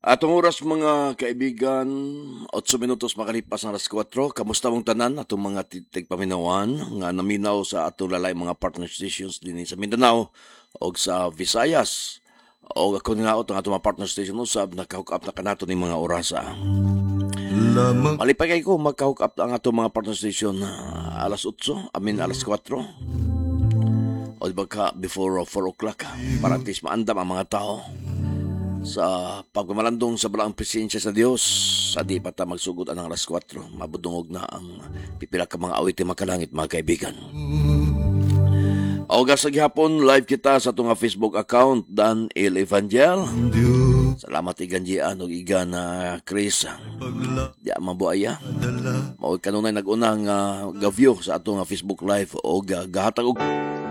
Atong oras mga kaibigan, 8 minutos makalipas ng alas 4. Kamusta mong tanan atong mga tigpaminawan nga naminaw sa atong lalay mga partner stations din sa Mindanao o sa Visayas. O ako nga ang atong mga partner station usab nakahook up na kanato ni mga orasa. Lamang Malipay kay ko magkahook up ang atong mga partner station alas 8, alas 4. O diba ka before 4 o'clock para at least maandam ang mga tao sa pagmamalandong sa balaang presensya sa Dios sa di pa ta magsugod ang alas 4 mabudungog na ang pipila ka mga awit makalangit mga kaibigan. O sa gihapon live kita sa itong Facebook account Dan El Evangel. Diyos Salamat iganjian o igan na Chris di mabuaya pagdala mao kanunay nag-unang gaview sa atong Facebook live o gahatag og